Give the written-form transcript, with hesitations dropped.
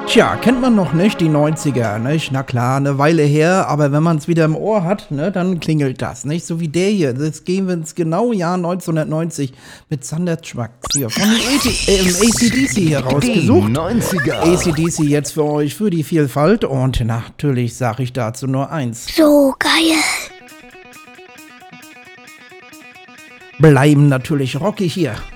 Tja, kennt man noch nicht, die 90er, nicht? Na klar, eine Weile her, aber wenn man es wieder im Ohr hat, ne, dann klingelt das, nicht? So wie der hier, das gehen wir ins genaue Jahr 1990 mit Thunder Trucks hier von AC/DC hier rausgesucht. Die 90er. AC/DC jetzt für euch, für die Vielfalt und natürlich sage ich dazu nur eins. So geil. Bleiben natürlich rockig hier.